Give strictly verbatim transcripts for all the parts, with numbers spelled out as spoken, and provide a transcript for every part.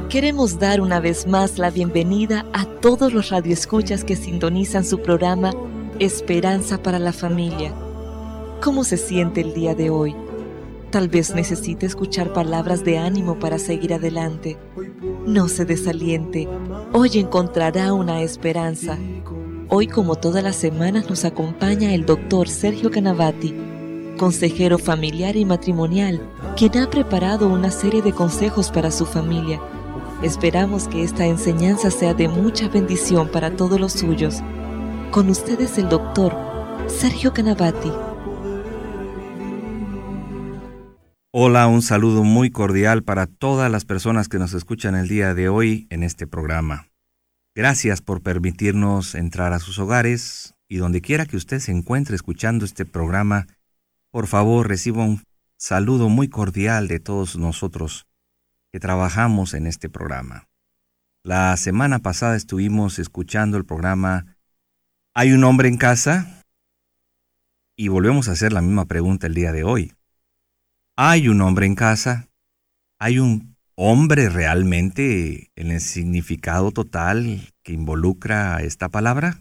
Queremos dar una vez más la bienvenida a todos los radioescuchas que sintonizan su programa Esperanza para la Familia. ¿Cómo se siente el día de hoy? Tal vez necesite escuchar palabras de ánimo para seguir adelante. No se desaliente. Hoy encontrará una esperanza. Hoy, como todas las semanas, nos acompaña el doctor Sergio Canavati, consejero familiar y matrimonial, quien ha preparado una serie de consejos para su familia. Esperamos que esta enseñanza sea de mucha bendición para todos los suyos. Con ustedes el doctor Sergio Canavati. Hola, un saludo muy cordial para todas las personas que nos escuchan el día de hoy en este programa. Gracias por permitirnos entrar a sus hogares y donde quiera que usted se encuentre escuchando este programa, por favor reciba un saludo muy cordial de todos nosotros que trabajamos en este programa. La semana pasada estuvimos escuchando el programa ¿Hay un hombre en casa? Y volvemos a hacer la misma pregunta el día de hoy. ¿Hay un hombre en casa? ¿Hay un hombre realmente en el significado total que involucra esta palabra?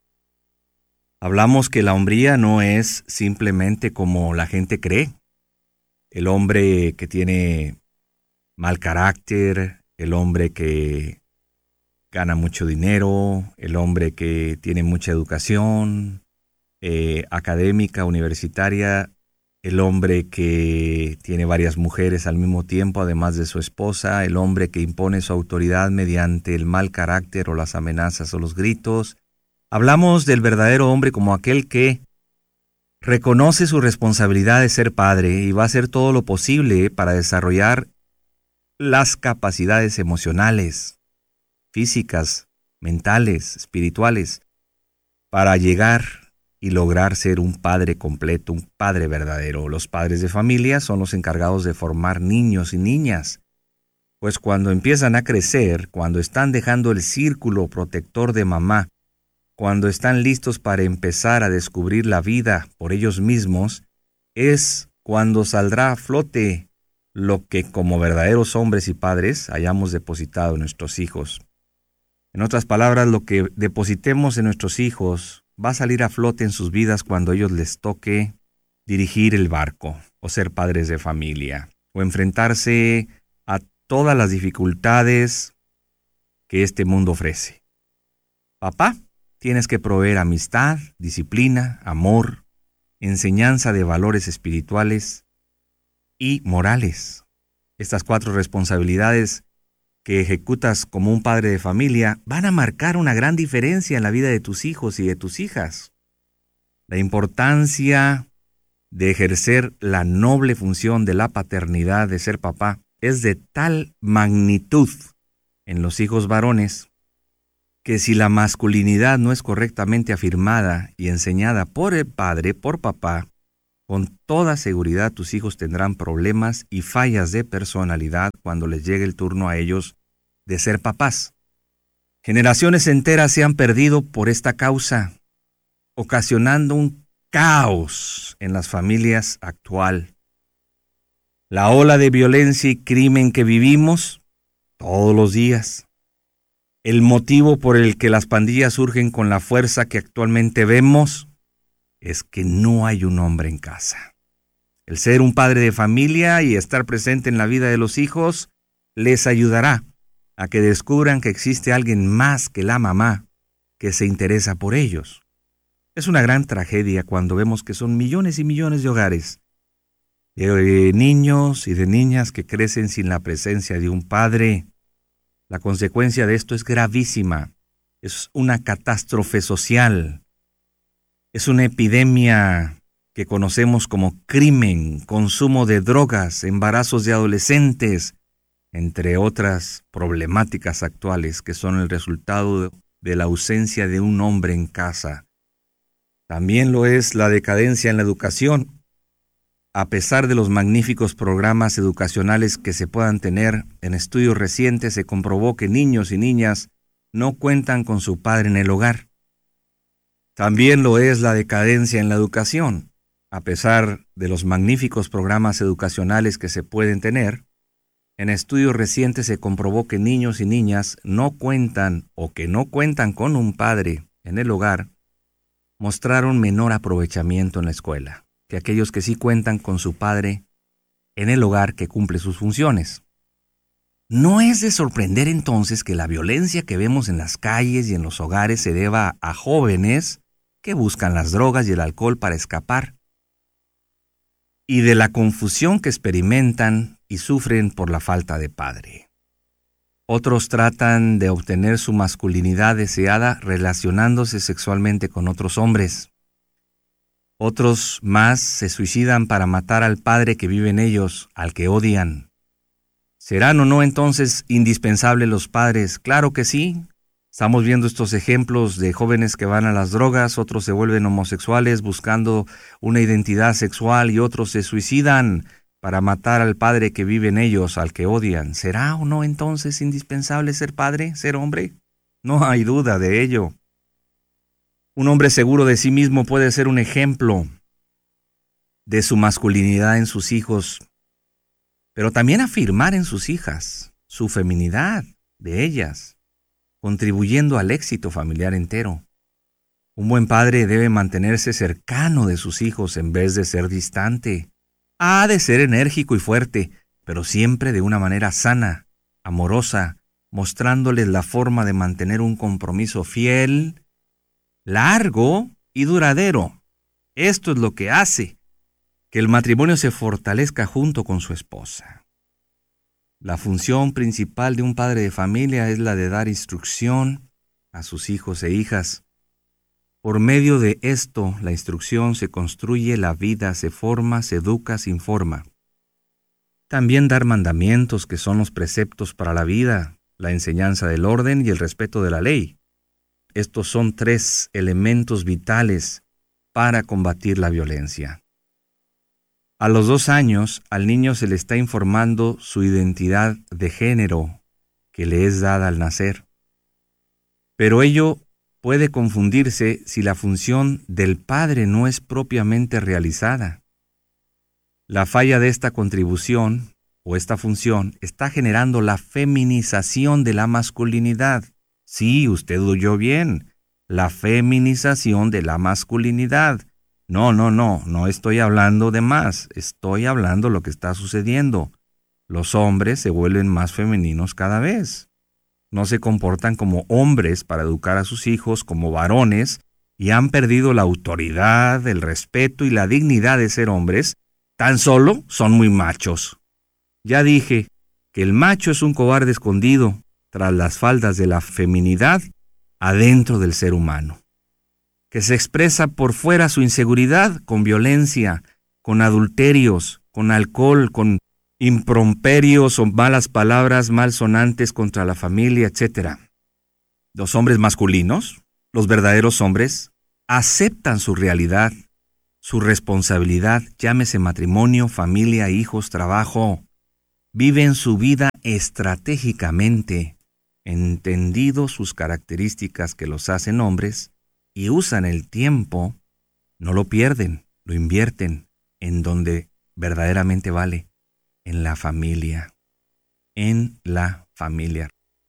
Hablamos que la hombría no es simplemente como la gente cree. El hombre que tiene mal carácter, el hombre que gana mucho dinero, el hombre que tiene mucha educación eh, académica, universitaria, el hombre que tiene varias mujeres al mismo tiempo, además de su esposa, el hombre que impone su autoridad mediante el mal carácter o las amenazas o los gritos. Hablamos del verdadero hombre como aquel que reconoce su responsabilidad de ser padre y va a hacer todo lo posible para desarrollar las capacidades emocionales, físicas, mentales, espirituales, para llegar y lograr ser un padre completo, un padre verdadero. Los padres de familia son los encargados de formar niños y niñas, pues cuando empiezan a crecer, cuando están dejando el círculo protector de mamá, cuando están listos para empezar a descubrir la vida por ellos mismos, es cuando saldrá a flote lo que como verdaderos hombres y padres hayamos depositado en nuestros hijos. En otras palabras, lo que depositemos en nuestros hijos va a salir a flote en sus vidas cuando a ellos les toque dirigir el barco, o ser padres de familia, o enfrentarse a todas las dificultades que este mundo ofrece. Papá, tienes que proveer amistad, disciplina, amor, enseñanza de valores espirituales y morales. Estas cuatro responsabilidades que ejecutas como un padre de familia van a marcar una gran diferencia en la vida de tus hijos y de tus hijas. La importancia de ejercer la noble función de la paternidad, de ser papá, es de tal magnitud en los hijos varones que si la masculinidad no es correctamente afirmada y enseñada por el padre, por papá, con toda seguridad tus hijos tendrán problemas y fallas de personalidad cuando les llegue el turno a ellos de ser papás. Generaciones enteras se han perdido por esta causa, ocasionando un caos en las familias actual. La ola de violencia y crimen que vivimos todos los días, el motivo por el que las pandillas surgen con la fuerza que actualmente vemos, es que no hay un hombre en casa. El ser un padre de familia y estar presente en la vida de los hijos les ayudará a que descubran que existe alguien más que la mamá que se interesa por ellos. Es una gran tragedia cuando vemos que son millones y millones de hogares, de niños y de niñas que crecen sin la presencia de un padre. La consecuencia de esto es gravísima. Es una catástrofe social. Es una epidemia que conocemos como crimen, consumo de drogas, embarazos de adolescentes, entre otras problemáticas actuales que son el resultado de la ausencia de un hombre en casa. También lo es la decadencia en la educación. A pesar de los magníficos programas educacionales que se puedan tener, en estudios recientes se comprobó que niños y niñas no cuentan con su padre en el hogar. También lo es la decadencia en la educación. A pesar de los magníficos programas educacionales que se pueden tener, En estudios recientes se comprobó que niños y niñas no cuentan o que no cuentan con un padre en el hogar mostraron menor aprovechamiento en la escuela que aquellos que sí cuentan con su padre en el hogar que cumple sus funciones. No es de sorprender entonces que la violencia que vemos en las calles y en los hogares se deba a jóvenes que buscan las drogas y el alcohol para escapar, y de la confusión que experimentan y sufren por la falta de padre. Otros tratan de obtener su masculinidad deseada relacionándose sexualmente con otros hombres. Otros más se suicidan para matar al padre que vive en ellos, al que odian. ¿Serán o no entonces indispensables los padres? Claro que sí. Estamos viendo estos ejemplos de jóvenes que van a las drogas, otros se vuelven homosexuales buscando una identidad sexual y otros se suicidan para matar al padre que vive en ellos, al que odian. ¿Será o no entonces indispensable ser padre, ser hombre? No hay duda de ello. Un hombre seguro de sí mismo puede ser un ejemplo de su masculinidad en sus hijos, pero también afirmar en sus hijas su feminidad de ellas, contribuyendo al éxito familiar entero. Un buen padre debe mantenerse cercano de sus hijos en vez de ser distante. Ha de ser enérgico y fuerte, pero siempre de una manera sana, amorosa, mostrándoles la forma de mantener un compromiso fiel, largo y duradero. Esto es lo que hace que el matrimonio se fortalezca junto con su esposa. La función principal de un padre de familia es la de dar instrucción a sus hijos e hijas. Por medio de esto, la instrucción se construye, la vida se forma, se educa, se informa. También dar mandamientos que son los preceptos para la vida, la enseñanza del orden y el respeto de la ley. Estos son tres elementos vitales para combatir la violencia. A los dos años, al niño se le está informando su identidad de género que le es dada al nacer. Pero ello puede confundirse si la función del padre no es propiamente realizada. La falla de esta contribución o esta función está generando la feminización de la masculinidad. Sí, usted oyó bien, la feminización de la masculinidad. No, no, no, no estoy hablando de más, estoy hablando de lo que está sucediendo. Los hombres se vuelven más femeninos cada vez. No se comportan como hombres para educar a sus hijos como varones y han perdido la autoridad, el respeto y la dignidad de ser hombres. Tan solo son muy machos. Ya dije que el macho es un cobarde escondido tras las faldas de la feminidad adentro del ser humano, que se expresa por fuera su inseguridad con violencia, con adulterios, con alcohol, con improperios o malas palabras malsonantes contra la familia, etcétera. Los hombres masculinos, los verdaderos hombres, aceptan su realidad, su responsabilidad, llámese matrimonio, familia, hijos, trabajo. Viven su vida estratégicamente, entendido sus características que los hacen hombres, y usan el tiempo, no lo pierden, lo invierten en donde verdaderamente vale, en la familia, en la familia.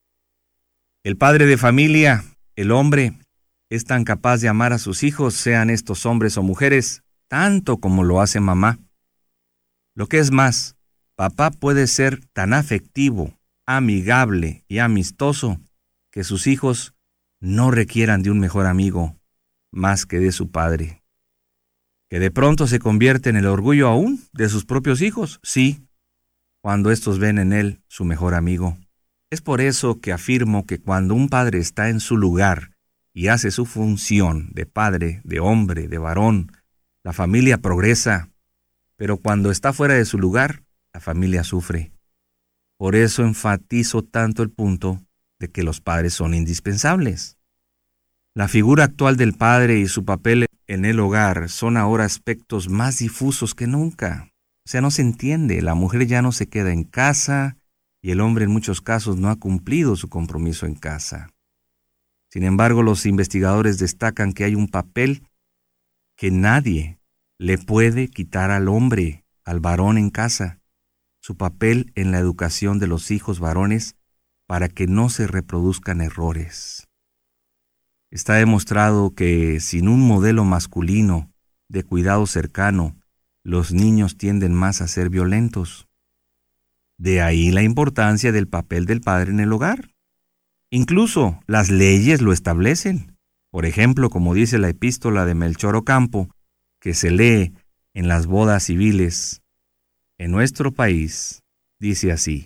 El padre de familia, el hombre, es tan capaz de amar a sus hijos, sean estos hombres o mujeres, tanto como lo hace mamá. Lo que es más, papá puede ser tan afectivo, amigable y amistoso que sus hijos no requieran de un mejor amigo más que de su padre. ¿Que de pronto se convierte en el orgullo aún de sus propios hijos? Sí, cuando estos ven en él su mejor amigo. Es por eso que afirmo que cuando un padre está en su lugar y hace su función de padre, de hombre, de varón, la familia progresa, pero cuando está fuera de su lugar, la familia sufre. Por eso enfatizo tanto el punto de que los padres son indispensables. La figura actual del padre y su papel en el hogar son ahora aspectos más difusos que nunca. O sea, no se entiende, la mujer ya no se queda en casa y el hombre en muchos casos no ha cumplido su compromiso en casa. Sin embargo, los investigadores destacan que hay un papel que nadie le puede quitar al hombre, al varón en casa, su papel en la educación de los hijos varones para que no se reproduzcan errores. Está demostrado que sin un modelo masculino de cuidado cercano, los niños tienden más a ser violentos. De ahí la importancia del papel del padre en el hogar. Incluso las leyes lo establecen. Por ejemplo, como dice la epístola de Melchor Ocampo, que se lee en las bodas civiles en nuestro país, dice así: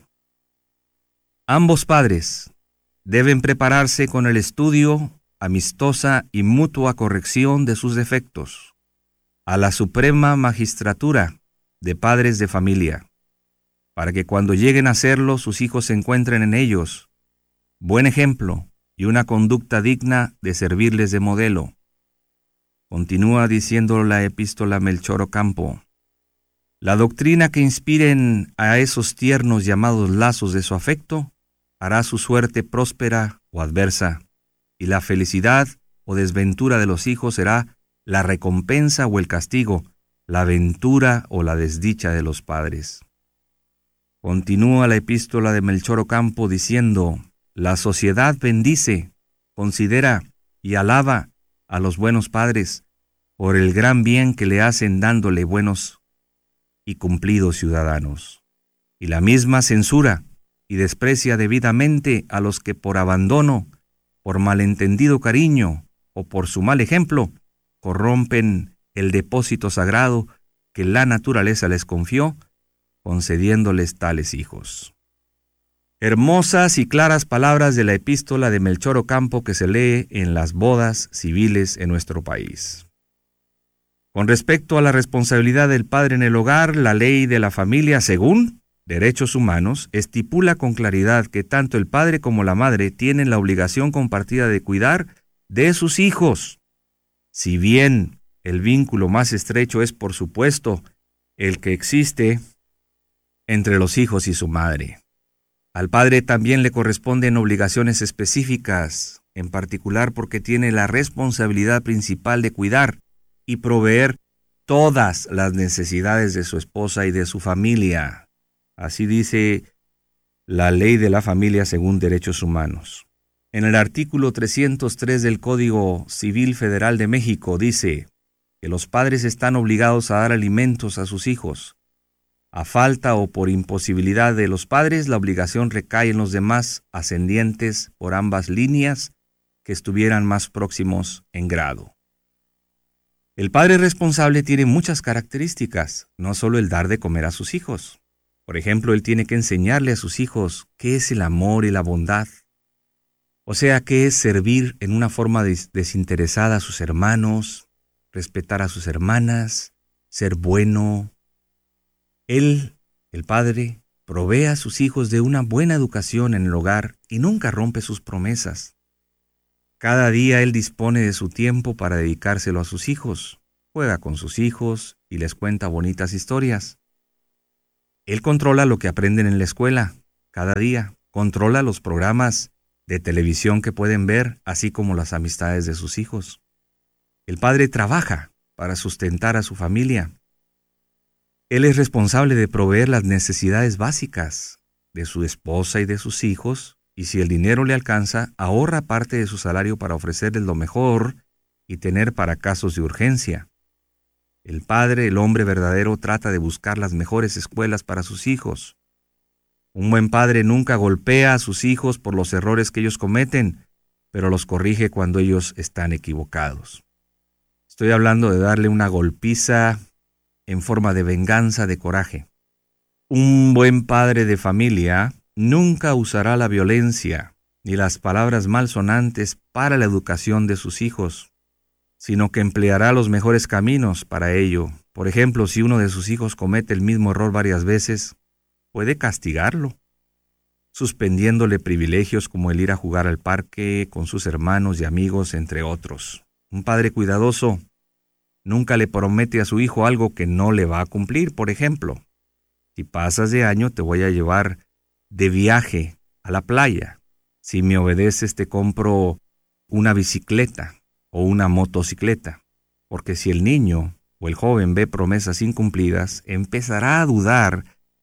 ambos padres deben prepararse con el estudio, amistosa y mutua corrección de sus defectos, a la suprema magistratura de padres de familia, para que cuando lleguen a serlo sus hijos se encuentren en ellos buen ejemplo y una conducta digna de servirles de modelo. Continúa diciendo la epístola Melchor Ocampo: la doctrina que inspiren a esos tiernos llamados lazos de su afecto hará su suerte próspera o adversa, y la felicidad o desventura de los hijos será la recompensa o el castigo, la ventura o la desdicha de los padres. Continúa la epístola de Melchor Ocampo diciendo: la sociedad bendice, considera y alaba a los buenos padres por el gran bien que le hacen dándole buenos y cumplidos ciudadanos. Y la misma censura y desprecia debidamente a los que por abandono, por malentendido cariño o por su mal ejemplo, corrompen el depósito sagrado que la naturaleza les confió, concediéndoles tales hijos. Hermosas y claras palabras de la epístola de Melchor Ocampo que se lee en las bodas civiles en nuestro país. Con respecto a la responsabilidad del padre en el hogar, la ley de la familia, según Derechos Humanos, estipula con claridad que tanto el padre como la madre tienen la obligación compartida de cuidar de sus hijos. Si bien el vínculo más estrecho es, por supuesto, el que existe entre los hijos y su madre. Al padre también le corresponden obligaciones específicas, en particular porque tiene la responsabilidad principal de cuidar y proveer todas las necesidades de su esposa y de su familia. Así dice la ley de la familia según Derechos Humanos. En el artículo trescientos tres del Código Civil Federal de México dice que los padres están obligados a dar alimentos a sus hijos. A falta o por imposibilidad de los padres, la obligación recae en los demás ascendientes por ambas líneas que estuvieran más próximos en grado. El padre responsable tiene muchas características, no solo el dar de comer a sus hijos. Por ejemplo, él tiene que enseñarle a sus hijos qué es el amor y la bondad. O sea, qué es servir en una forma des- desinteresada a sus hermanos, respetar a sus hermanas, ser bueno. Él, el padre, provee a sus hijos de una buena educación en el hogar y nunca rompe sus promesas. Cada día él dispone de su tiempo para dedicárselo a sus hijos, juega con sus hijos y les cuenta bonitas historias. Él controla lo que aprenden en la escuela cada día, controla los programas de televisión que pueden ver, así como las amistades de sus hijos. El padre trabaja para sustentar a su familia. Él es responsable de proveer las necesidades básicas de su esposa y de sus hijos, y si el dinero le alcanza, ahorra parte de su salario para ofrecerles lo mejor y tener para casos de urgencia. El padre, el hombre verdadero, trata de buscar las mejores escuelas para sus hijos. Un buen padre nunca golpea a sus hijos por los errores que ellos cometen, pero los corrige cuando ellos están equivocados. Estoy hablando de darle una golpiza en forma de venganza, de coraje. Un buen padre de familia nunca usará la violencia ni las palabras malsonantes para la educación de sus hijos, sino que empleará los mejores caminos para ello. Por ejemplo, si uno de sus hijos comete el mismo error varias veces, puede castigarlo, suspendiéndole privilegios como el ir a jugar al parque con sus hermanos y amigos, entre otros. Un padre cuidadoso nunca le promete a su hijo algo que no le va a cumplir. Por ejemplo, si pasas de año te voy a llevar de viaje a la playa. Si me obedeces te compro una bicicleta o una motocicleta. Porque si el niño o el joven ve promesas incumplidas, empezará a dudar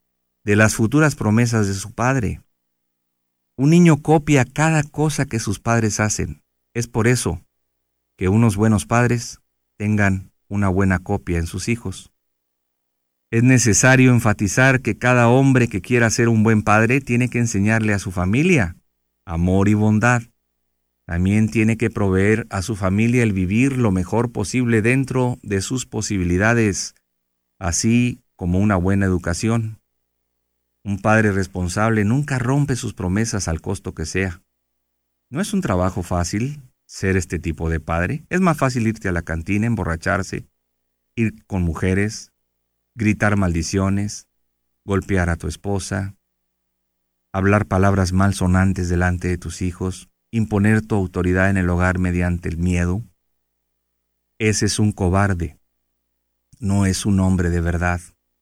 de las futuras promesas de su padre. Un niño copia cada cosa que sus padres hacen. Es por eso que unos buenos padres tengan una buena copia en sus hijos. Es necesario enfatizar que cada hombre que quiera ser un buen padre tiene que enseñarle a su familia amor y bondad. También tiene que proveer a su familia el vivir lo mejor posible dentro de sus posibilidades, así como una buena educación. Un padre responsable nunca rompe sus promesas al costo que sea. No es un trabajo fácil ser este tipo de padre. Es más fácil irte a la cantina, emborracharse, ir con mujeres, gritar maldiciones, golpear a tu esposa, hablar palabras malsonantes delante de tus hijos, imponer tu autoridad en el hogar mediante el miedo. Ese es un cobarde. No es un hombre de verdad.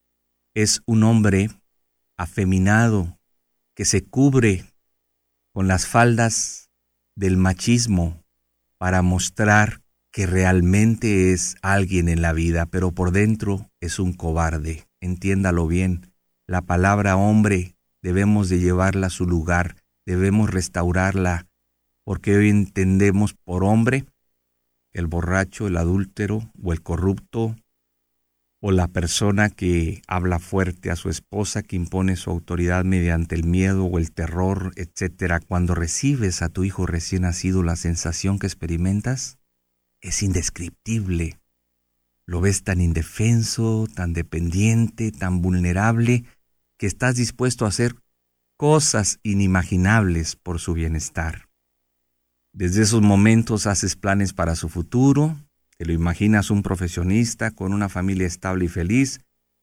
Es un hombre afeminado que se cubre con las faldas del machismo para mostrar que realmente es alguien en la vida, pero por dentro es un cobarde. Entiéndalo bien. La palabra hombre debemos de llevarla a su lugar, debemos restaurarla, porque hoy entendemos por hombre el borracho, el adúltero o el corrupto, o la persona que habla fuerte a su esposa, que impone su autoridad mediante el miedo o el terror, etcétera. Cuando recibes a tu hijo recién nacido, la sensación que experimentas es indescriptible. Lo ves tan indefenso, tan dependiente, tan vulnerable, que estás dispuesto a hacer cosas inimaginables por su bienestar. Desde esos momentos haces planes para su futuro, te lo imaginas un profesionista con una familia estable y feliz,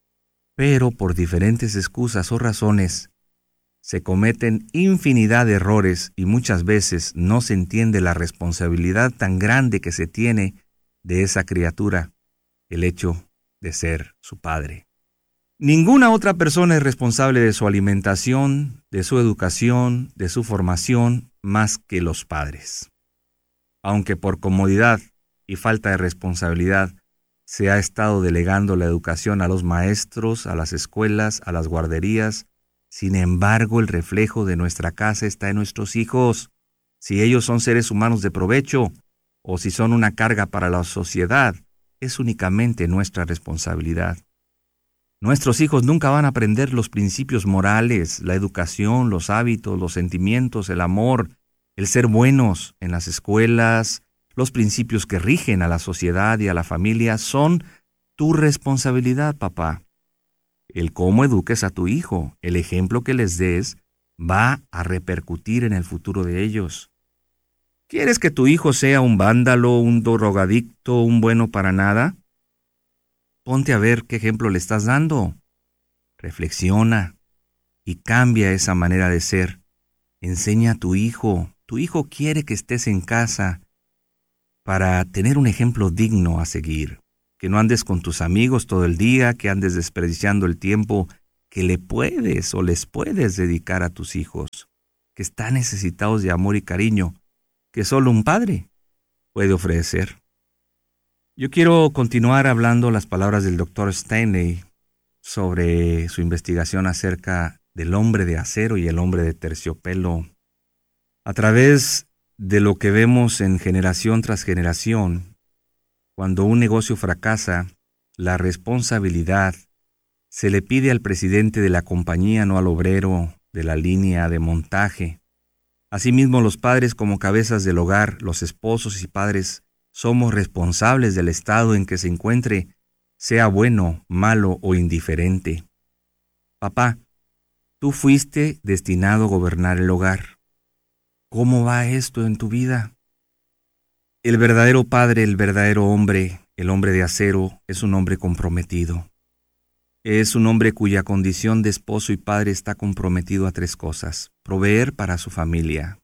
pero por diferentes excusas o razones se cometen infinidad de errores y muchas veces no se entiende la responsabilidad tan grande que se tiene de esa criatura, el hecho de ser su padre. Ninguna otra persona es responsable de su alimentación, de su educación, de su formación, más que los padres. Aunque por comodidad y falta de responsabilidad se ha estado delegando la educación a los maestros, a las escuelas, a las guarderías, sin embargo el reflejo de nuestra casa está en nuestros hijos. Si ellos son seres humanos de provecho o si son una carga para la sociedad, es únicamente nuestra responsabilidad. Nuestros hijos nunca van a aprender los principios morales, la educación, los hábitos, los sentimientos, el amor, el ser buenos en las escuelas. Los principios que rigen a la sociedad y a la familia son tu responsabilidad, papá. El cómo eduques a tu hijo, el ejemplo que les des, va a repercutir en el futuro de ellos. ¿Quieres que tu hijo sea un vándalo, un drogadicto, un bueno para nada? Ponte a ver qué ejemplo le estás dando. Reflexiona y cambia esa manera de ser. Enseña a tu hijo. Tu hijo quiere que estés en casa para tener un ejemplo digno a seguir. Que no andes con tus amigos todo el día, que andes desperdiciando el tiempo que le puedes o les puedes dedicar a tus hijos, que están necesitados de amor y cariño, que solo un padre puede ofrecer. Yo quiero continuar hablando las palabras del doctor Stanley sobre su investigación acerca del hombre de acero y el hombre de terciopelo. A través de lo que vemos en generación tras generación, cuando un negocio fracasa, la responsabilidad se le pide al presidente de la compañía, no al obrero de la línea de montaje. Asimismo, los padres como cabezas del hogar, los esposos y padres, somos responsables del estado en que se encuentre, sea bueno, malo o indiferente. Papá, tú fuiste destinado a gobernar el hogar. ¿Cómo va esto en tu vida? El verdadero padre, el verdadero hombre, el hombre de acero, es un hombre comprometido. Es un hombre cuya condición de esposo y padre está comprometido a tres cosas: proveer para su familia,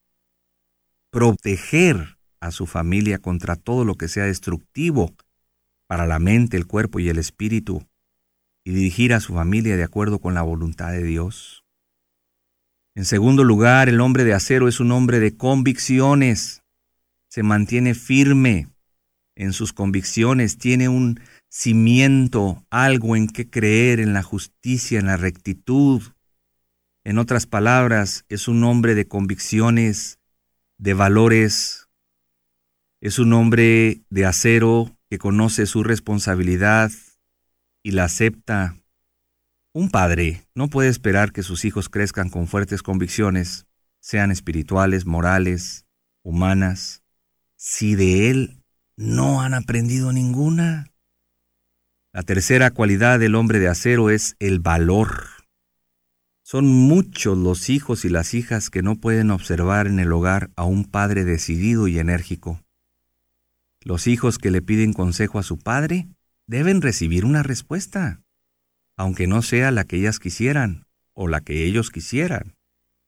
proteger a su familia contra todo lo que sea destructivo para la mente, el cuerpo y el espíritu, y dirigir a su familia de acuerdo con la voluntad de Dios. En segundo lugar, el hombre de acero es un hombre de convicciones. Se mantiene firme en sus convicciones, tiene un cimiento, algo en que creer, en la justicia, en la rectitud, En otras palabras, es un hombre de convicciones, de valores. Es un hombre de acero que conoce su responsabilidad y la acepta. Un padre no puede esperar que sus hijos crezcan con fuertes convicciones, sean espirituales, morales, humanas, si de él no han aprendido ninguna. La tercera cualidad del hombre de acero es el valor. Son muchos los hijos y las hijas que no pueden observar en el hogar a un padre decidido y enérgico. Los hijos que le piden consejo a su padre deben recibir una respuesta, aunque no sea la que ellas quisieran o la que ellos quisieran.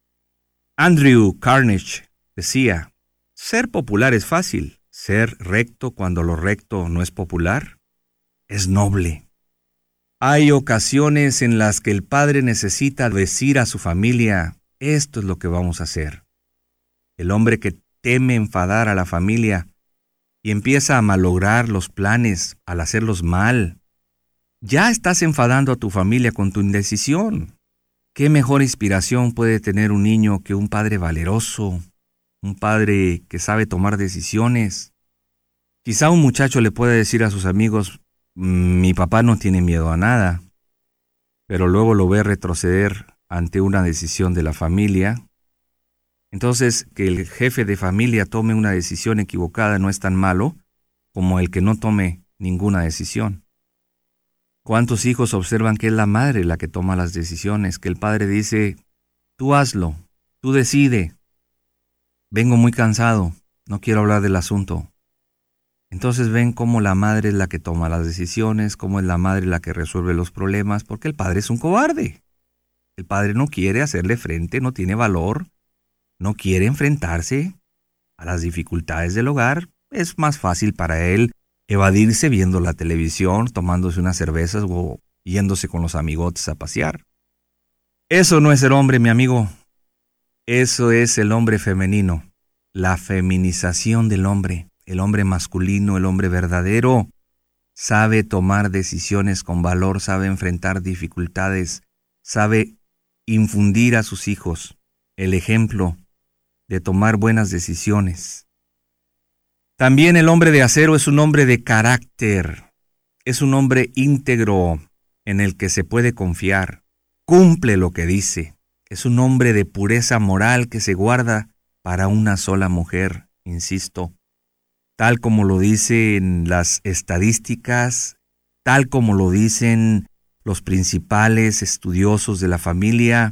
Andrew Carnegie decía, ser popular es fácil, ser recto cuando lo recto no es popular es noble. Hay ocasiones en las que el padre necesita decir a su familia, esto es lo que vamos a hacer. El hombre que teme enfadar a la familia y empieza a malograr los planes al hacerlos mal, ya estás enfadando a tu familia con tu indecisión. ¿Qué mejor inspiración puede tener un niño que un padre valeroso, un padre que sabe tomar decisiones? Quizá un muchacho le pueda decir a sus amigos, mi papá no tiene miedo a nada, pero luego lo ve retroceder ante una decisión de la familia. Entonces, que el jefe de familia tome una decisión equivocada no es tan malo como el que no tome ninguna decisión. ¿Cuántos hijos observan que es la madre la que toma las decisiones, que el padre dice, tú hazlo, tú decide, vengo muy cansado, no quiero hablar del asunto? Entonces ven cómo la madre es la que toma las decisiones, cómo es la madre la que resuelve los problemas, porque el padre es un cobarde. El padre no quiere hacerle frente, no tiene valor, no quiere enfrentarse a las dificultades del hogar. Es más fácil para él evadirse viendo la televisión, tomándose unas cervezas o yéndose con los amigotes a pasear. Eso no es el hombre, mi amigo. Eso es el hombre femenino, la feminización del hombre. El hombre masculino, el hombre verdadero, sabe tomar decisiones con valor, sabe enfrentar dificultades, sabe infundir a sus hijos el ejemplo de tomar buenas decisiones. También el hombre de acero es un hombre de carácter, es un hombre íntegro en el que se puede confiar, cumple lo que dice, es un hombre de pureza moral que se guarda para una sola mujer, insisto. Tal como lo dicen las estadísticas, tal como lo dicen los principales estudiosos de la familia,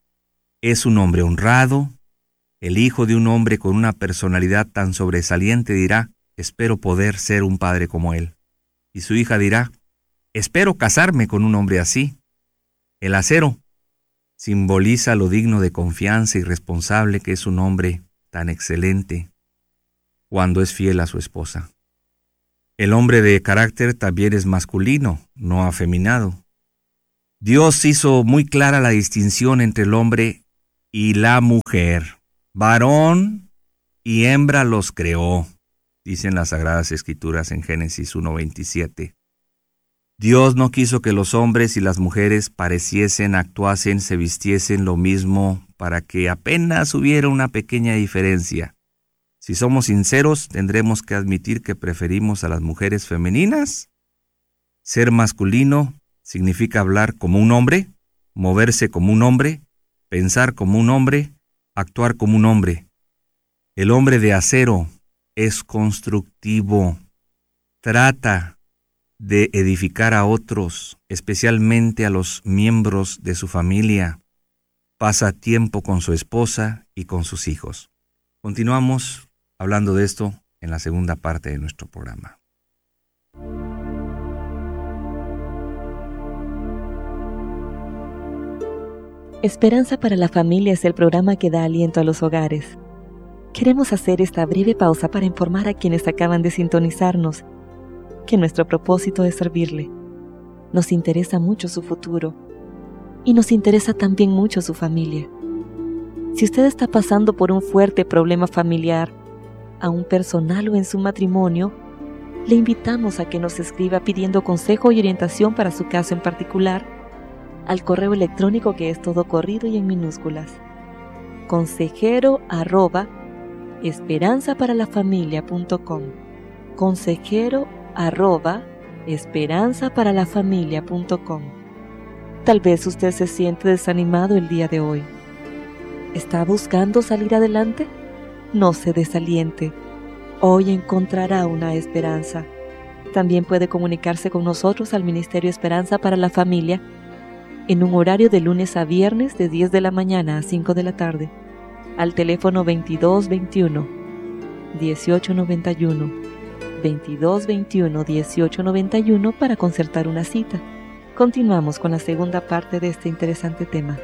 es un hombre honrado. El hijo de un hombre con una personalidad tan sobresaliente dirá, espero poder ser un padre como él. Y su hija dirá, espero casarme con un hombre así. El acero simboliza lo digno de confianza y responsable que es un hombre tan excelente cuando es fiel a su esposa. El hombre de carácter también es masculino, no afeminado. Dios hizo muy clara la distinción entre el hombre y la mujer. Varón y hembra los creó, dicen las Sagradas Escrituras en Génesis uno veintisiete. Dios no quiso que los hombres y las mujeres pareciesen, actuasen, se vistiesen lo mismo para que apenas hubiera una pequeña diferencia. Si somos sinceros, tendremos que admitir que preferimos a las mujeres femeninas. Ser masculino significa hablar como un hombre, moverse como un hombre, pensar como un hombre, actuar como un hombre. El hombre de acero es constructivo, trata de edificar a otros, especialmente a los miembros de su familia. Pasa tiempo con su esposa y con sus hijos. Continuamos hablando de esto en la segunda parte de nuestro programa. Esperanza para la Familia es el programa que da aliento a los hogares. Queremos hacer esta breve pausa para informar a quienes acaban de sintonizarnos que nuestro propósito es servirle. Nos interesa mucho su futuro y nos interesa también mucho su familia. Si usted está pasando por un fuerte problema familiar, aún personal o en su matrimonio, le invitamos a que nos escriba pidiendo consejo y orientación para su caso en particular al correo electrónico que es todo corrido y en minúsculas. Consejero arroba esperanza para la familia punto com. Consejero arroba esperanza para la familia punto com. Tal vez usted se siente desanimado el día de hoy. ¿Está buscando salir adelante? No se desaliente. Hoy encontrará una esperanza. También puede comunicarse con nosotros al Ministerio Esperanza para la Familia en un horario de lunes a viernes de diez de la mañana a cinco de la tarde, al teléfono veintidós veintiuno, dieciocho noventa y uno, veintidós veintiuno, dieciocho noventa y uno para concertar una cita. Continuamos con la segunda parte de este interesante tema.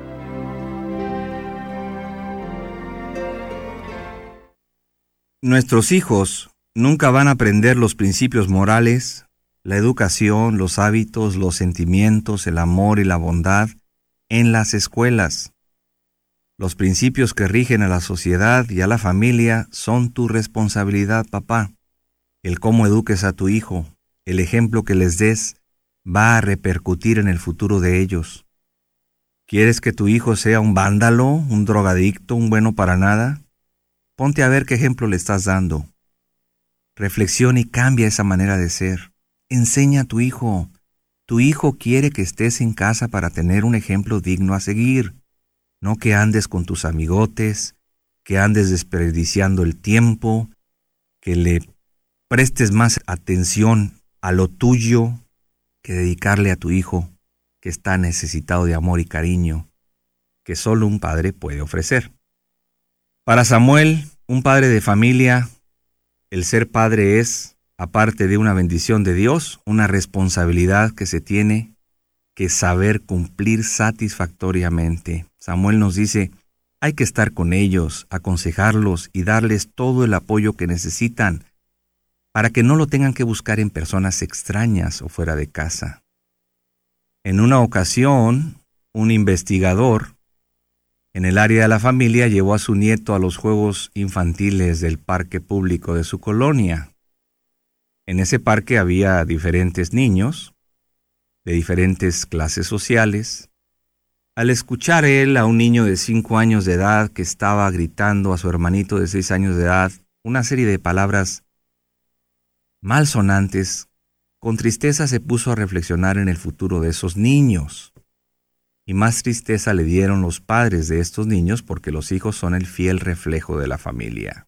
Nuestros hijos nunca van a aprender los principios morales, la educación, los hábitos, los sentimientos, el amor y la bondad en las escuelas. Los principios que rigen a la sociedad y a la familia son tu responsabilidad, papá. El cómo eduques a tu hijo, el ejemplo que les des, va a repercutir en el futuro de ellos. ¿Quieres que tu hijo sea un vándalo, un drogadicto, un bueno para nada? Ponte a ver qué ejemplo le estás dando. Reflexiona y cambia esa manera de ser. Enseña a tu hijo. Tu hijo quiere que estés en casa para tener un ejemplo digno a seguir. No que andes con tus amigotes, que andes desperdiciando el tiempo, que le prestes más atención a lo tuyo que dedicarle a tu hijo, que está necesitado de amor y cariño, que solo un padre puede ofrecer. Para Samuel, un padre de familia, el ser padre es, aparte de una bendición de Dios, una responsabilidad que se tiene que saber cumplir satisfactoriamente. Samuel nos dice, hay que estar con ellos, aconsejarlos y darles todo el apoyo que necesitan para que no lo tengan que buscar en personas extrañas o fuera de casa. En una ocasión, un investigador en el área de la familia llevó a su nieto a los juegos infantiles del parque público de su colonia. En ese parque había diferentes niños, de diferentes clases sociales. Al escuchar él a un niño de cinco años de edad que estaba gritando a su hermanito de seis años de edad una serie de palabras malsonantes, con tristeza se puso a reflexionar en el futuro de esos niños. Y más tristeza le dieron los padres de estos niños porque los hijos son el fiel reflejo de la familia.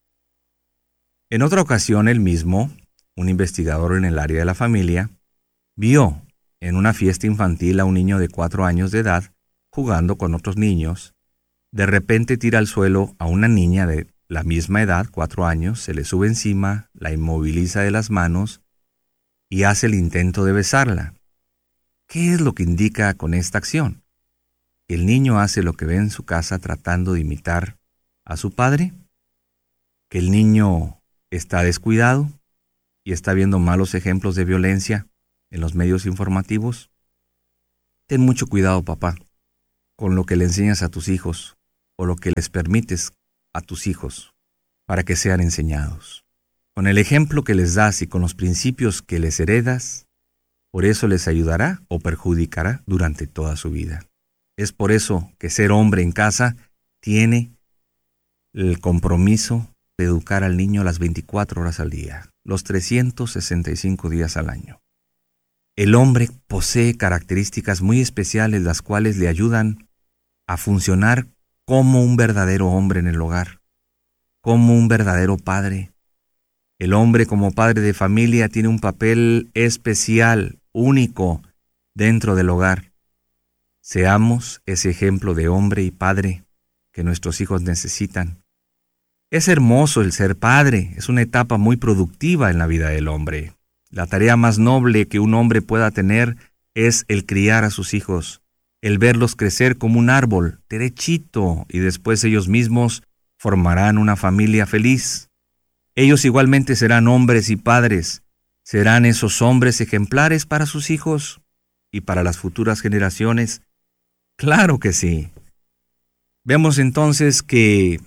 En otra ocasión, él mismo, un investigador en el área de la familia, vio en una fiesta infantil a un niño de cuatro años de edad jugando con otros niños. De repente tira al suelo a una niña de la misma edad, cuatro años, se le sube encima, la inmoviliza de las manos y hace el intento de besarla. ¿Qué es lo que indica con esta acción? ¿El niño hace lo que ve en su casa tratando de imitar a su padre? ¿Que el niño está descuidado y está viendo malos ejemplos de violencia en los medios informativos? Ten mucho cuidado, papá, con lo que le enseñas a tus hijos o lo que les permites a tus hijos para que sean enseñados. Con el ejemplo que les das y con los principios que les heredas, por eso les ayudará o perjudicará durante toda su vida. Es por eso que ser hombre en casa tiene el compromiso de educar al niño las veinticuatro horas al día, los trescientos sesenta y cinco días al año. El hombre posee características muy especiales las cuales le ayudan a funcionar como un verdadero hombre en el hogar, como un verdadero padre. El hombre como padre de familia tiene un papel especial, único, dentro del hogar. Seamos ese ejemplo de hombre y padre que nuestros hijos necesitan. Es hermoso el ser padre, es una etapa muy productiva en la vida del hombre. La tarea más noble que un hombre pueda tener es el criar a sus hijos, el verlos crecer como un árbol, derechito, y después ellos mismos formarán una familia feliz. Ellos igualmente serán hombres y padres, serán esos hombres ejemplares para sus hijos y para las futuras generaciones. Claro que sí. Vemos entonces que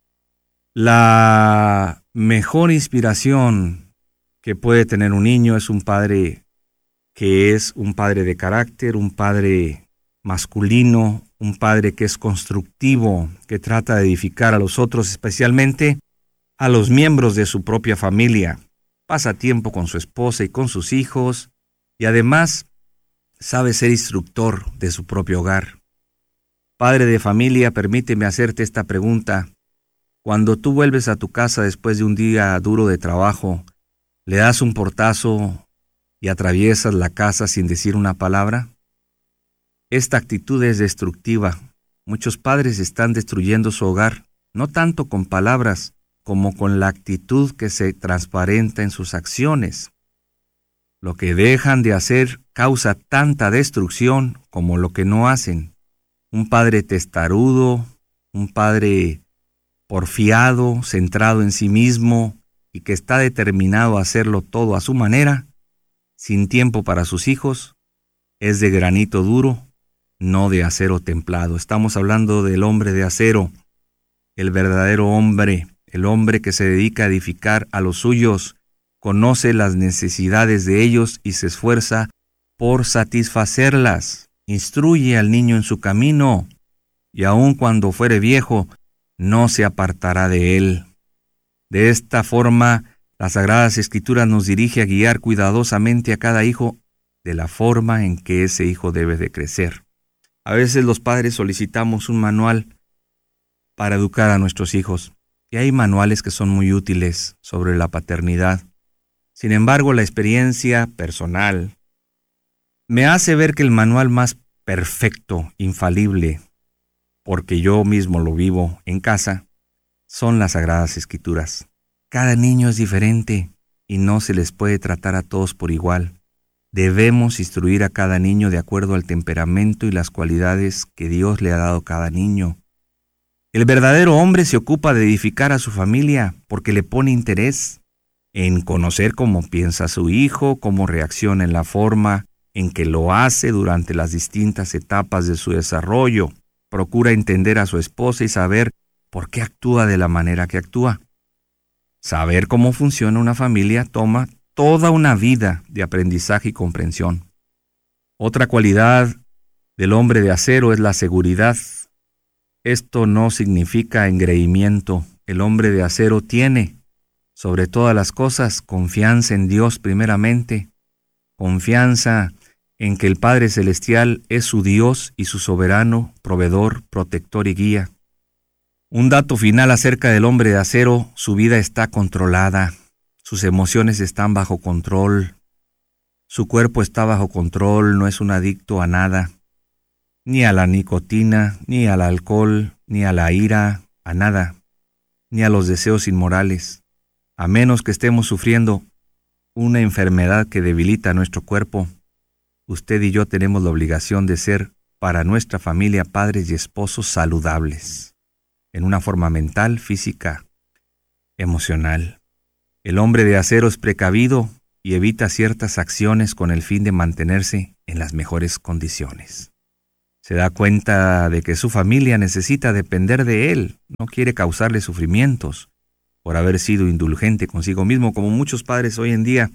la mejor inspiración que puede tener un niño es un padre que es un padre de carácter, un padre masculino, un padre que es constructivo, que trata de edificar a los otros, especialmente a los miembros de su propia familia. Pasa tiempo con su esposa y con sus hijos, y además sabe ser instructor de su propio hogar. Padre de familia, permíteme hacerte esta pregunta. Cuando tú vuelves a tu casa después de un día duro de trabajo, ¿le das un portazo y atraviesas la casa sin decir una palabra? Esta actitud es destructiva. Muchos padres están destruyendo su hogar, no tanto con palabras, como con la actitud que se transparenta en sus acciones. Lo que dejan de hacer causa tanta destrucción como lo que no hacen. Un padre testarudo, un padre porfiado, centrado en sí mismo y que está determinado a hacerlo todo a su manera, sin tiempo para sus hijos, es de granito duro, no de acero templado. Estamos hablando del hombre de acero, el verdadero hombre, el hombre que se dedica a edificar a los suyos, conoce las necesidades de ellos y se esfuerza por satisfacerlas. Instruye al niño en su camino, y aun cuando fuere viejo, no se apartará de él. De esta forma, las Sagradas Escrituras nos dirige a guiar cuidadosamente a cada hijo de la forma en que ese hijo debe de crecer. A veces los padres solicitamos un manual para educar a nuestros hijos, y hay manuales que son muy útiles sobre la paternidad. Sin embargo, la experiencia personal me hace ver que el manual más perfecto, infalible, porque yo mismo lo vivo en casa, son las Sagradas Escrituras. Cada niño es diferente y no se les puede tratar a todos por igual. Debemos instruir a cada niño de acuerdo al temperamento y las cualidades que Dios le ha dado a cada niño. El verdadero hombre se ocupa de edificar a su familia porque le pone interés en conocer cómo piensa su hijo, cómo reacciona en la forma en que lo hace durante las distintas etapas de su desarrollo. Procura entender a su esposa y saber por qué actúa de la manera que actúa. Saber cómo funciona una familia toma toda una vida de aprendizaje y comprensión. Otra cualidad del hombre de acero es la seguridad. Esto no significa engreimiento. El hombre de acero tiene, sobre todas las cosas, confianza en Dios primeramente, confianza en que el Padre Celestial es su Dios y su soberano, proveedor, protector y guía. Un dato final acerca del hombre de acero: su vida está controlada, sus emociones están bajo control, su cuerpo está bajo control, no es un adicto a nada, ni a la nicotina, ni al alcohol, ni a la ira, a nada, ni a los deseos inmorales, a menos que estemos sufriendo una enfermedad que debilita nuestro cuerpo. Usted y yo tenemos la obligación de ser para nuestra familia padres y esposos saludables, en una forma mental, física, emocional. El hombre de acero es precavido y evita ciertas acciones con el fin de mantenerse en las mejores condiciones. Se da cuenta de que su familia necesita depender de él, no quiere causarle sufrimientos por haber sido indulgente consigo mismo, como muchos padres hoy en día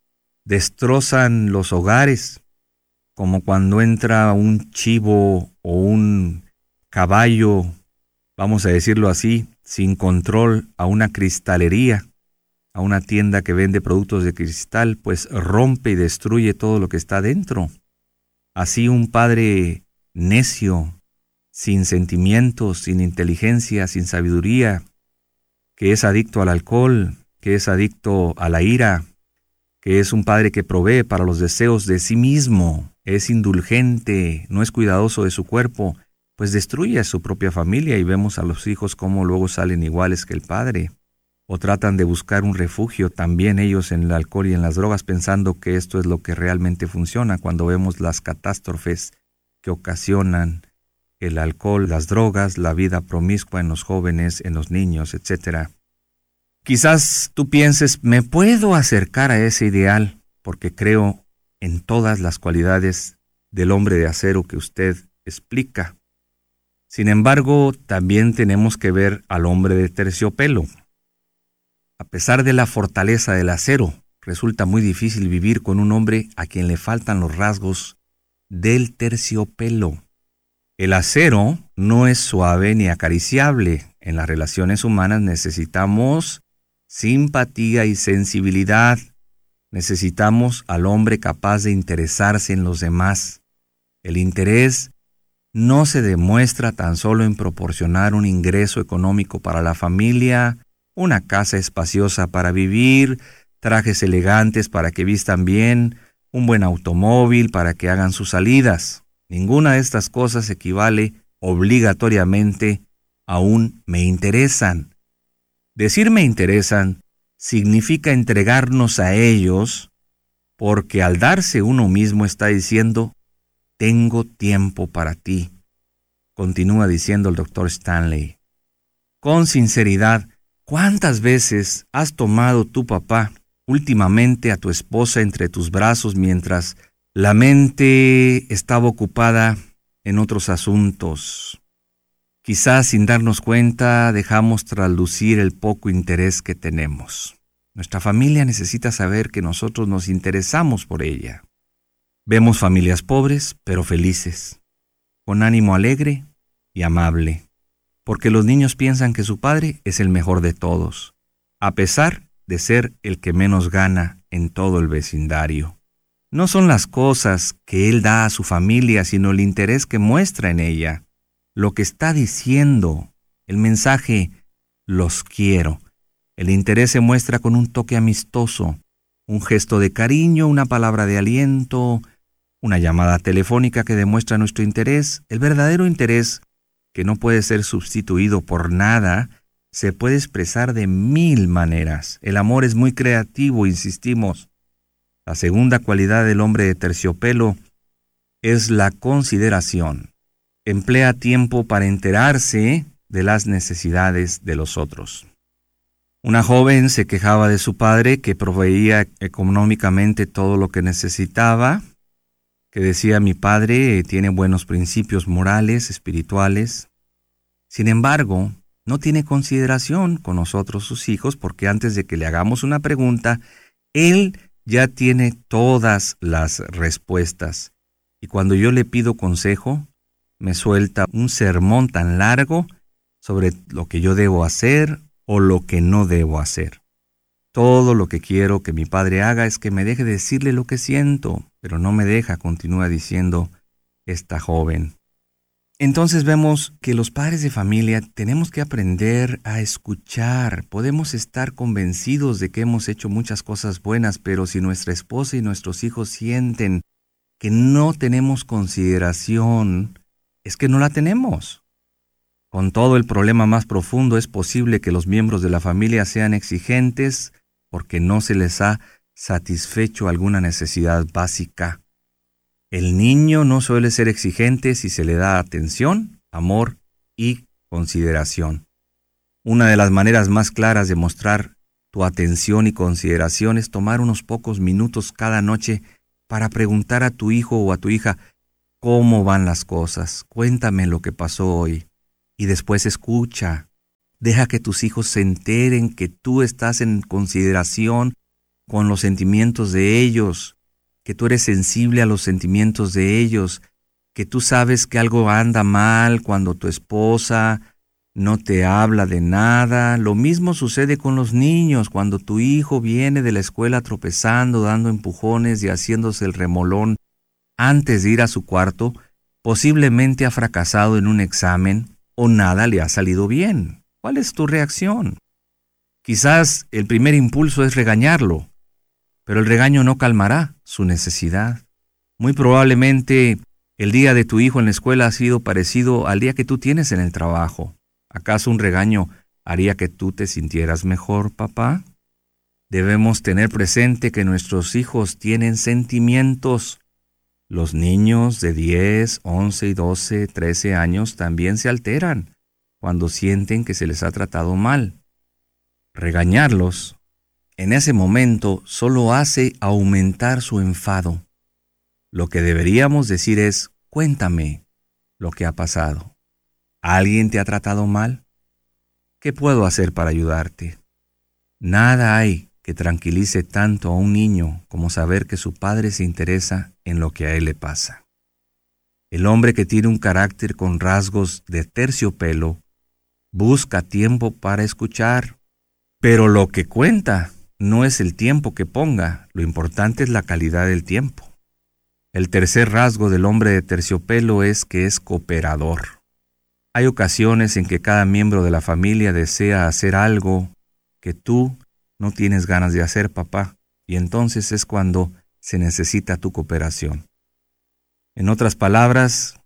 destrozan los hogares, como cuando entra un chivo o un caballo, vamos a decirlo así, sin control a una cristalería, a una tienda que vende productos de cristal, pues rompe y destruye todo lo que está dentro. Así un padre necio, sin sentimientos, sin inteligencia, sin sabiduría, que es adicto al alcohol, que es adicto a la ira, que es un padre que provee para los deseos de sí mismo, es indulgente, no es cuidadoso de su cuerpo, pues destruye a su propia familia, y vemos a los hijos cómo luego salen iguales que el padre, o tratan de buscar un refugio también ellos en el alcohol y en las drogas, pensando que esto es lo que realmente funciona, cuando vemos las catástrofes que ocasionan el alcohol, las drogas, la vida promiscua en los jóvenes, en los niños, etcétera. Quizás tú pienses, me puedo acercar a ese ideal porque creo en todas las cualidades del hombre de acero que usted explica. Sin embargo, también tenemos que ver al hombre de terciopelo. A pesar de la fortaleza del acero, resulta muy difícil vivir con un hombre a quien le faltan los rasgos del terciopelo. El acero no es suave ni acariciable. En las relaciones humanas necesitamos simpatía y sensibilidad. Necesitamos al hombre capaz de interesarse en los demás. El interés no se demuestra tan solo en proporcionar un ingreso económico para la familia, una casa espaciosa para vivir, trajes elegantes para que vistan bien, un buen automóvil para que hagan sus salidas. Ninguna de estas cosas equivale obligatoriamente a un me interesan. Decir me interesan significa entregarnos a ellos, porque al darse uno mismo está diciendo, tengo tiempo para ti. Continúa diciendo el doctor Stanley. Con sinceridad, ¿cuántas veces has tomado tu papá últimamente a tu esposa entre tus brazos mientras la mente estaba ocupada en otros asuntos? Quizás sin darnos cuenta dejamos traslucir el poco interés que tenemos. Nuestra familia necesita saber que nosotros nos interesamos por ella. Vemos familias pobres pero felices, con ánimo alegre y amable, porque los niños piensan que su padre es el mejor de todos, a pesar de ser el que menos gana en todo el vecindario. No son las cosas que él da a su familia, sino el interés que muestra en ella. Lo que está diciendo, el mensaje, los quiero. El interés se muestra con un toque amistoso, un gesto de cariño, una palabra de aliento, una llamada telefónica que demuestra nuestro interés. El verdadero interés, que no puede ser sustituido por nada, se puede expresar de mil maneras. El amor es muy creativo, insistimos. La segunda cualidad del hombre de terciopelo es la consideración. Emplea tiempo para enterarse de las necesidades de los otros. Una joven se quejaba de su padre, que proveía económicamente todo lo que necesitaba, que decía, mi padre tiene buenos principios morales, espirituales. Sin embargo, no tiene consideración con nosotros sus hijos, porque antes de que le hagamos una pregunta, él ya tiene todas las respuestas. Y cuando yo le pido consejo, me suelta un sermón tan largo sobre lo que yo debo hacer o lo que no debo hacer. Todo lo que quiero que mi padre haga es que me deje decirle lo que siento, pero no me deja, continúa diciendo esta joven. Entonces vemos que los padres de familia tenemos que aprender a escuchar. Podemos estar convencidos de que hemos hecho muchas cosas buenas, pero si nuestra esposa y nuestros hijos sienten que no tenemos consideración, es que no la tenemos. Con todo el problema más profundo, es posible que los miembros de la familia sean exigentes porque no se les ha satisfecho alguna necesidad básica. El niño no suele ser exigente si se le da atención, amor y consideración. Una de las maneras más claras de mostrar tu atención y consideración es tomar unos pocos minutos cada noche para preguntar a tu hijo o a tu hija, ¿cómo van las cosas? Cuéntame lo que pasó hoy. Y después escucha. Deja que tus hijos se enteren que tú estás en consideración con los sentimientos de ellos, que tú eres sensible a los sentimientos de ellos, que tú sabes que algo anda mal cuando tu esposa no te habla de nada. Lo mismo sucede con los niños, cuando tu hijo viene de la escuela tropezando, dando empujones y haciéndose el remolón antes de ir a su cuarto, posiblemente ha fracasado en un examen o nada le ha salido bien. ¿Cuál es tu reacción? Quizás el primer impulso es regañarlo, pero el regaño no calmará su necesidad. Muy probablemente el día de tu hijo en la escuela ha sido parecido al día que tú tienes en el trabajo. ¿Acaso un regaño haría que tú te sintieras mejor, papá? Debemos tener presente que nuestros hijos tienen sentimientos. Los niños de diez, once, doce, trece años también se alteran cuando sienten que se les ha tratado mal. Regañarlos en ese momento solo hace aumentar su enfado. Lo que deberíamos decir es, cuéntame lo que ha pasado. ¿Alguien te ha tratado mal? ¿Qué puedo hacer para ayudarte? Nada hay que tranquilice tanto a un niño como saber que su padre se interesa en lo que a él le pasa. El hombre que tiene un carácter con rasgos de terciopelo busca tiempo para escuchar, pero lo que cuenta no es el tiempo que ponga, lo importante es la calidad del tiempo. El tercer rasgo del hombre de terciopelo es que es cooperador. Hay ocasiones en que cada miembro de la familia desea hacer algo que tú no tienes ganas de hacer, papá, y entonces es cuando se necesita tu cooperación. En otras palabras,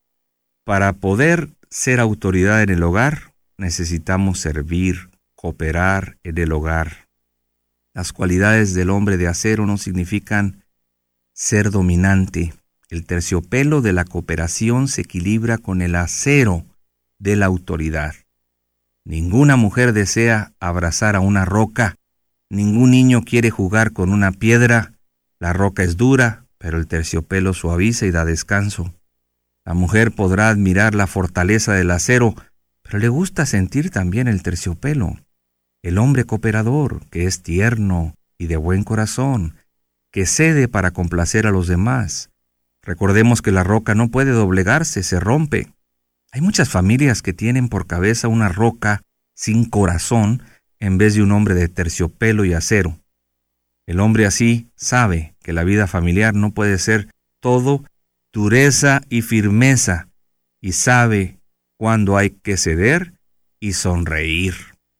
para poder ser autoridad en el hogar, necesitamos servir, cooperar en el hogar. Las cualidades del hombre de acero no significan ser dominante. El terciopelo de la cooperación se equilibra con el acero de la autoridad. Ninguna mujer desea abrazar a una roca. Ningún niño quiere jugar con una piedra. La roca es dura, pero el terciopelo suaviza y da descanso. La mujer podrá admirar la fortaleza del acero, pero le gusta sentir también el terciopelo. El hombre cooperador, que es tierno y de buen corazón, que cede para complacer a los demás. Recordemos que la roca no puede doblegarse, se rompe. Hay muchas familias que tienen por cabeza una roca sin corazón en vez de un hombre de terciopelo y acero. El hombre así sabe que la vida familiar no puede ser todo dureza y firmeza, y sabe cuándo hay que ceder y sonreír.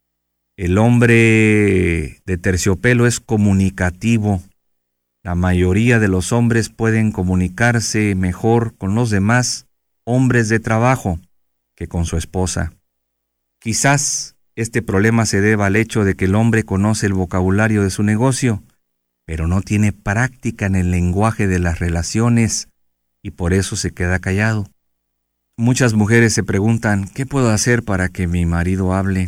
El hombre de terciopelo es comunicativo. La mayoría de los hombres pueden comunicarse mejor con los demás hombres de trabajo que con su esposa. Quizás este problema se deba al hecho de que el hombre conoce el vocabulario de su negocio, pero no tiene práctica en el lenguaje de las relaciones y por eso se queda callado. Muchas mujeres se preguntan, ¿qué puedo hacer para que mi marido hable?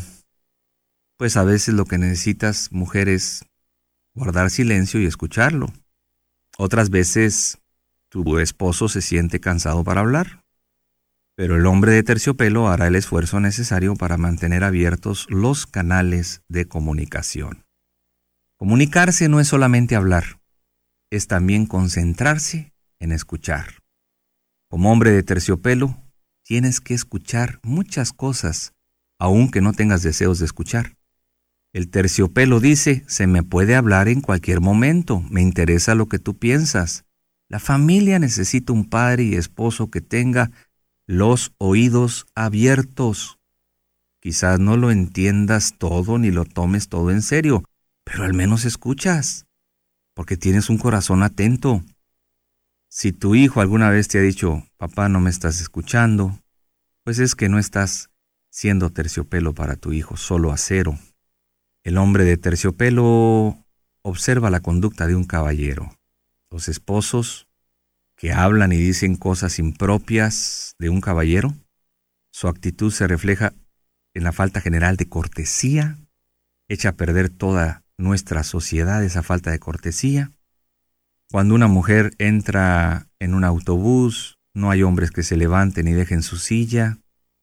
Pues a veces lo que necesitas, mujer, es guardar silencio y escucharlo. Otras veces tu esposo se siente cansado para hablar, pero el hombre de terciopelo hará el esfuerzo necesario para mantener abiertos los canales de comunicación. Comunicarse no es solamente hablar, es también concentrarse en escuchar. Como hombre de terciopelo, tienes que escuchar muchas cosas, aunque no tengas deseos de escuchar. El terciopelo dice, se me puede hablar en cualquier momento, me interesa lo que tú piensas. La familia necesita un padre y esposo que tenga los oídos abiertos. Quizás no lo entiendas todo ni lo tomes todo en serio, pero al menos escuchas, porque tienes un corazón atento. Si tu hijo alguna vez te ha dicho, papá, no me estás escuchando, pues es que no estás siendo terciopelo para tu hijo, solo acero. El hombre de terciopelo observa la conducta de un caballero. Los esposos que hablan y dicen cosas impropias de un caballero, su actitud se refleja en la falta general de cortesía, echa a perder toda nuestra sociedad esa falta de cortesía. Cuando una mujer entra en un autobús, no hay hombres que se levanten y dejen su silla,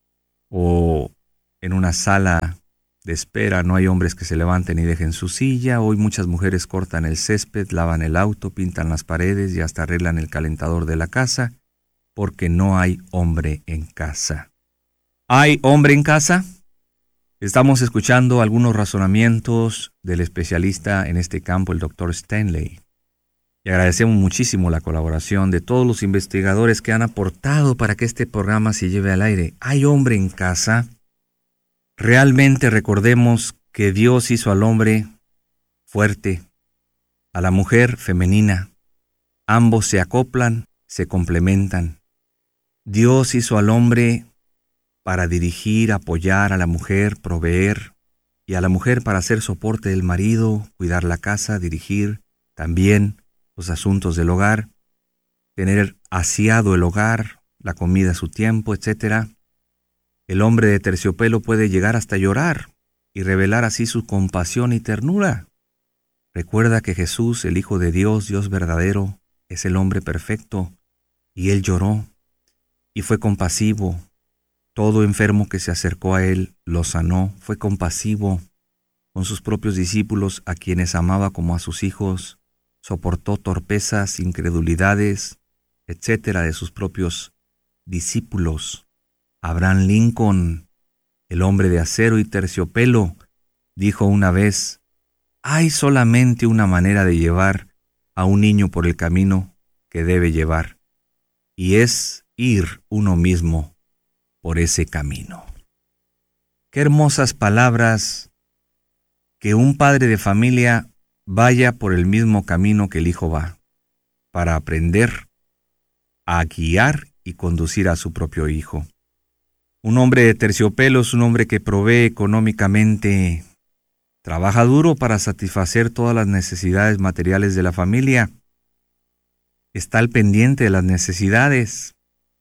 o en una sala de espera no hay hombres que se levanten y dejen su silla. Hoy muchas mujeres cortan el césped, lavan el auto, pintan las paredes y hasta arreglan el calentador de la casa, porque no hay hombre en casa. ¿Hay hombre en casa? Estamos escuchando algunos razonamientos del especialista en este campo, el doctor Stanley. Y agradecemos muchísimo la colaboración de todos los investigadores que han aportado para que este programa se lleve al aire. ¿Hay hombre en casa? Realmente recordemos que Dios hizo al hombre fuerte, a la mujer femenina. Ambos se acoplan, se complementan. Dios hizo al hombre para dirigir, apoyar a la mujer, proveer, y a la mujer para hacer soporte del marido, cuidar la casa, dirigir también los asuntos del hogar, tener aseado el hogar, la comida a su tiempo, etcétera. El hombre de terciopelo puede llegar hasta llorar y revelar así su compasión y ternura. Recuerda que Jesús, el Hijo de Dios, Dios verdadero, es el hombre perfecto, y Él lloró y fue compasivo. Todo enfermo que se acercó a Él lo sanó, fue compasivo con sus propios discípulos, a quienes amaba como a sus hijos, soportó torpezas, incredulidades, etcétera, de sus propios discípulos. Abraham Lincoln, el hombre de acero y terciopelo, dijo una vez: hay solamente una manera de llevar a un niño por el camino que debe llevar, y es ir uno mismo por ese camino. Qué hermosas palabras, que un padre de familia vaya por el mismo camino que el hijo va, para aprender a guiar y conducir a su propio hijo. Un hombre de terciopelo es un hombre que provee económicamente, trabaja duro para satisfacer todas las necesidades materiales de la familia, está al pendiente de las necesidades.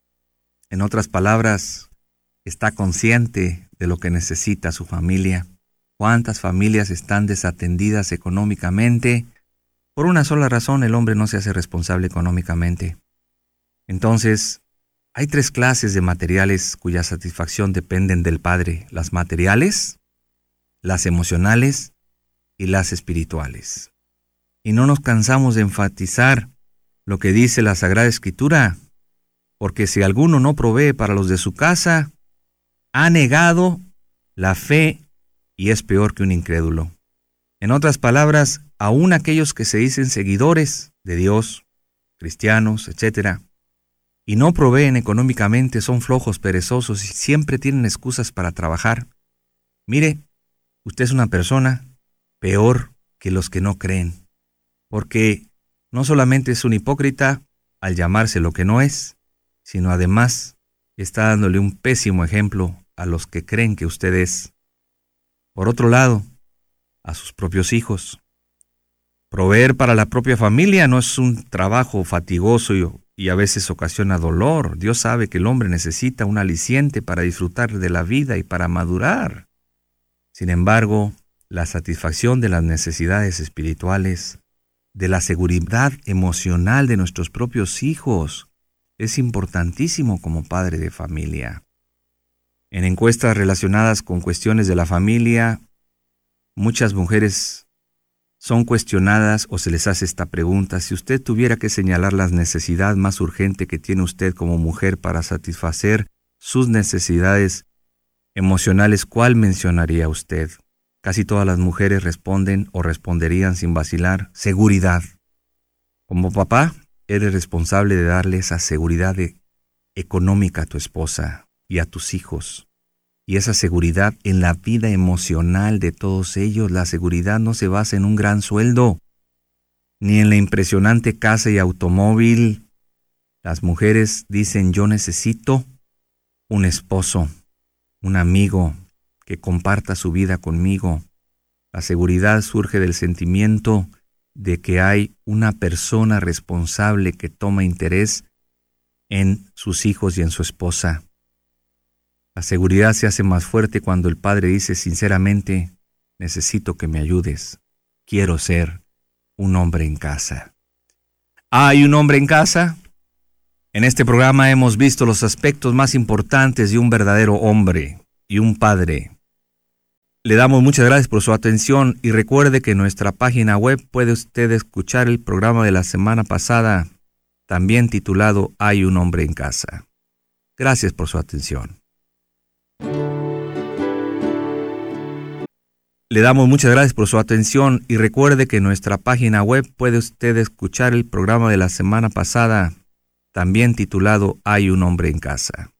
En otras palabras, está consciente de lo que necesita su familia. ¿Cuántas familias están desatendidas económicamente? Por una sola razón, el hombre no se hace responsable económicamente. Entonces, hay tres clases de materiales cuya satisfacción dependen del padre: las materiales, las emocionales y las espirituales. Y no nos cansamos de enfatizar lo que dice la Sagrada Escritura, porque si alguno no provee para los de su casa, ha negado la fe y es peor que un incrédulo. En otras palabras, aún aquellos que se dicen seguidores de Dios, cristianos, etcétera, y no proveen económicamente, son flojos, perezosos y siempre tienen excusas para trabajar. Mire, usted es una persona peor que los que no creen, porque no solamente es un hipócrita al llamarse lo que no es, sino además está dándole un pésimo ejemplo a los que creen que usted es. Por otro lado, a sus propios hijos. Proveer para la propia familia no es un trabajo fatigoso y, y a veces ocasiona dolor. Dios sabe que el hombre necesita un aliciente para disfrutar de la vida y para madurar. Sin embargo, la satisfacción de las necesidades espirituales, de la seguridad emocional de nuestros propios hijos, es importantísimo como padre de familia. En encuestas relacionadas con cuestiones de la familia, muchas mujeres son cuestionadas o se les hace esta pregunta: si usted tuviera que señalar la necesidad más urgente que tiene usted como mujer para satisfacer sus necesidades emocionales, ¿cuál mencionaría usted? Casi todas las mujeres responden o responderían sin vacilar: seguridad. Como papá, eres responsable de darle esa seguridad de, económica a tu esposa y a tus hijos. Y esa seguridad en la vida emocional de todos ellos. La seguridad no se basa en un gran sueldo, ni en la impresionante casa y automóvil. Las mujeres dicen: yo necesito un esposo, un amigo que comparta su vida conmigo. La seguridad surge del sentimiento de que hay una persona responsable que toma interés en sus hijos y en su esposa. La seguridad se hace más fuerte cuando el padre dice sinceramente: necesito que me ayudes, quiero ser un hombre en casa. ¿Hay un hombre en casa? En este programa hemos visto los aspectos más importantes de un verdadero hombre y un padre. Le damos muchas gracias por su atención y recuerde que en nuestra página web puede usted escuchar el programa de la semana pasada, también titulado Hay un hombre en casa. Gracias por su atención. Le damos muchas gracias por su atención y recuerde que en nuestra página web puede usted escuchar el programa de la semana pasada, también titulado Hay un hombre en casa.